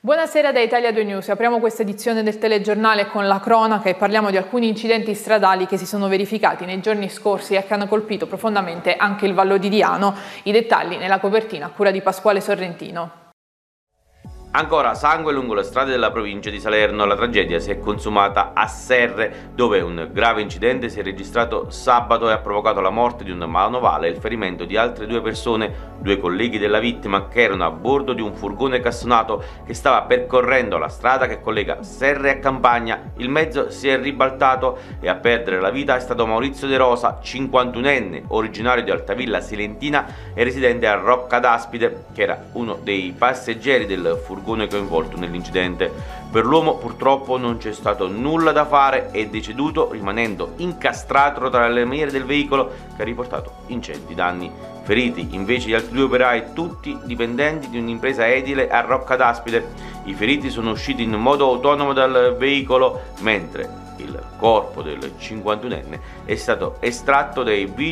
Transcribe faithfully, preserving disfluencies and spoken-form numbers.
Buonasera da Italia due News, apriamo questa edizione del telegiornale con la cronaca e parliamo di alcuni incidenti stradali che si sono verificati nei giorni scorsi e che hanno colpito profondamente anche il Vallo di Diano. I dettagli nella copertina a cura di Pasquale Sorrentino. Ancora sangue lungo le strade della provincia di Salerno. La tragedia si è consumata a Serre, dove un grave incidente si è registrato sabato e ha provocato la morte di un manovale e il ferimento di altre due persone, due colleghi della vittima che erano a bordo di un furgone cassonato che stava percorrendo la strada che collega Serre a Campagna. Il mezzo si è ribaltato e a perdere la vita è stato Maurizio De Rosa, cinquantunenne, originario di Altavilla Silentina e residente a Rocca d'Aspide, che era uno dei passeggeri del furgone coinvolto nell'incidente. Per l'uomo purtroppo non c'è stato nulla da fare, è deceduto rimanendo incastrato tra le lamiere del veicolo che ha riportato ingenti danni. Feriti invece gli altri due operai, tutti dipendenti di un'impresa edile a Rocca d'Aspide. I feriti sono usciti in modo autonomo dal veicolo, mentre il corpo del cinquantunenne è stato estratto dai vigili